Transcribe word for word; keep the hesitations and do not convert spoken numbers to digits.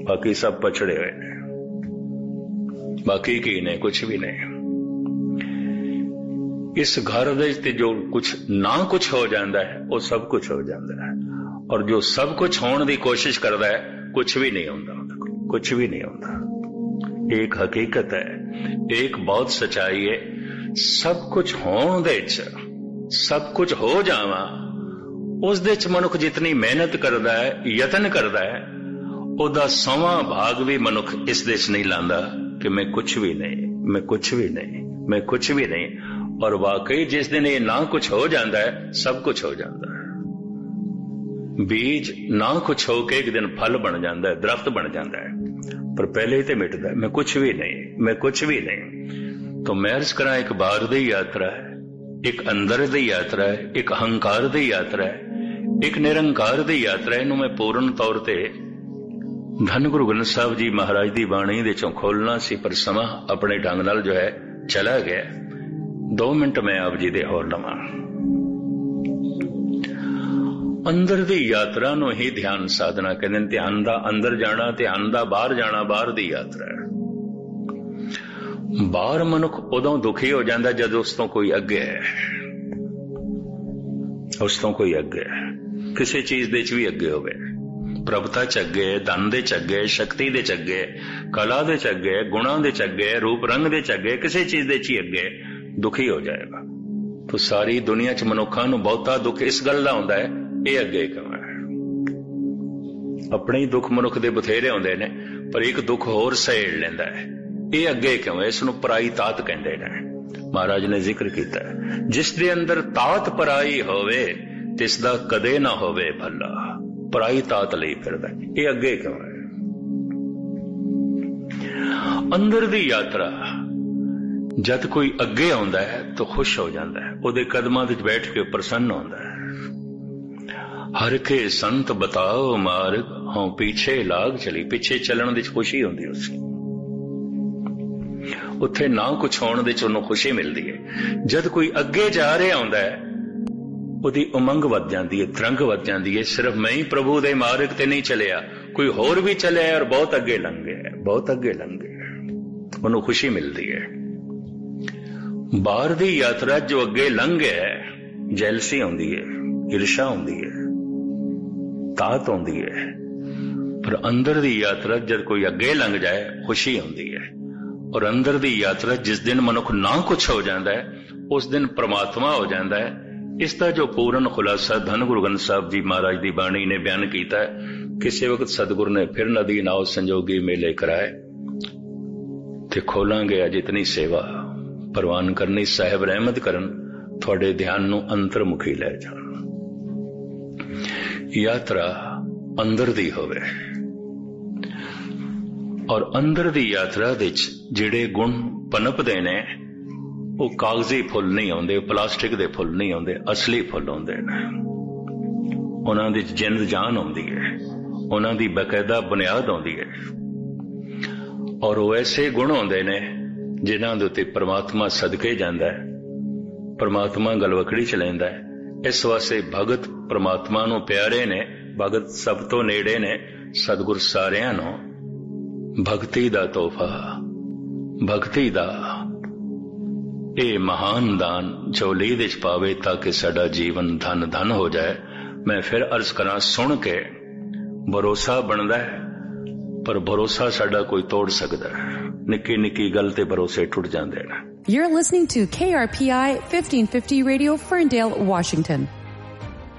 बाकी सब पछड़े हुए ने। बाकी की ने कुछ भी नहीं। इस घर दे जो कुछ ना कुछ हो जाता है वो सब कुछ हो जाता है, और जो सब कुछ होने की कोशिश करता है कुछ भी नहीं होता, कुछ भी नहीं होता। एक हकीकत है, एक बहुत सच्चाई है, सब कुछ होने दे च सब कुछ हो जावा उस दे च मनुख जितनी मेहनत करता है, यतन करता है, उदा सवा भाग भी मनुख इस दे च नहीं लांदा कि मैं कुछ भी नहीं, मैं कुछ भी नहीं, मैं कुछ भी नहीं। और वाकई जिस दिन ये ना कुछ हो जाता है सब कुछ हो जाता है। बीज ना कुछ हो के एक दिन फल बन जाता है, दरख्त बन जाता है, पर पहले ही तो मिटता है, मैं कुछ भी नहीं, मैं कुछ भी नहीं। तो मैं अर्ज करा, एक बाहर दी यात्रा है, एक अंदर दी यात्रा है, एक अहंकार दी यात्रा है, एक निरंकार दी यात्रा है। इनू मैं पूर्ण तौर ते धन गुरु ग्रंथ साहब जी महाराज दी बाणी दे चों खोलना सी, पर समा अपने ढंग नाल जो है चला गया। दो मिनट मैं आप जी दे होर लवां। अंदर दी यात्रा नूं ही ध्यान साधना कहंदे ने। ध्यान दा अंदर जाना, ध्यान दा बाहर जाना, बाहर दी यात्रा है। बाहर मनुख उदों दुखी हो जाता जब उस तो कोई अगे है, उस तो कोई अगे है, किसी चीज दे च भी अगे होवे, प्रभुता च अगे, धन दे च अगे, शक्ति दे च अगे, कला दे च अगे, गुणा दे च अगे, रूप रंग दे च अगे, किसी चीज दे च ही अगे दुखी हो जाएगा। तो सारी दुनिया च मनुखा नूं बहुता दुख इस गल दा हुंदा है, ये अगे क्यों है। अपने ही दुख मनुख दे बथेरे हुंदे ने, पर एक दुख होर सहेड़ लेंदा है, ये अगे क्यों है। इसनूं पराई तात कहंदे ने। महाराज ने जिक्र किया है, जिस दे अंदर तात पराई होवे तिसदा कदे ना होवे भला। पराई तात लई फिरदा, ये अगे क्यों है। अंदर दी यात्रा जद कोई अगे आउंदा है तो खुश हो जाता है, उहदे कदमां विच बैठ के प्रसन्न होंदा है। हर के संत बताओ मार्ग, हों पीछे लाग चली। पीछे चलण दी खुशी होंदी उसकी, उत्थे ना कुछ होने दे चों खुशी मिलती है। जद कोई अगे जा रहा होंदा है उहदी उमंग वध जाती है, तरंग वध जाती है। सिर्फ मैं ही प्रभु दे मार्ग ते नहीं चलिया, कोई होर भी चलिया और बहुत अगे लंघ गया, बहुत अगे लंघ गया, उन्होंने खुशी मिलती है। बाहर दी यात्रा जो अगे लंघ गया, जैलसी आउंदी है, ईर्षा आउंदी है, तात आउंदी है। पर अंदर दी यात्रा जब कोई अगे लंघ जाए खुशी आउंदी है। और अंदर दी यात्रा जिस दिन मनुख ना कुछ हो जाता है उस दिन परमात्मा हो जाता है। इसका जो पूर्ण खुलासा धन गुरु ग्रंथ साहब जी महाराज की बाणी ने बयान किया है। किसी वक्त सतगुरु ने फिर नदी नाव संजोगी मेले कराए ते खोलांगे अज इतनी सेवा परवान करनी। साहिब रहमत करन थोड़े ध्यान नू अंतर्मुखी लै जान। यात्रा अंदर दी होवे और अंदर दी यात्रा दे जिहड़े गुण पनपदे ने वो कागजी फुल नहीं आउंदे, प्लास्टिक दे फुल नहीं आउंदे, असली फुल आउंदे ने। उन्हां दी जिंद जान आउंदी है, उन्हां दी बकायदा बुनियाद आउंदी है और वो ऐसे गुण आउंदे ने जिन्हां दे उत्ते परमात्मा सदके जांदा है, परमात्मा गलवकड़ी च लैंदा है। इस वास्ते भगत परमात्मा नूं प्यारे ने, भगत सब तो नेड़े ने। सतगुर सारियां नूं भगती दा तोहफा, भगती दा ये महान दान झोली दे च पावे ताकि साडा जीवन धन धन हो जाए। मैं फिर अर्ज करा, सुन के भरोसा बनदा है पर भरोसा साडा कोई तोड़ सकदा है। निक्की निक्की गल ते भरोसे टुट जांदे ने। You're listening to K R P I fifteen fifty Radio, Ferndale, Washington.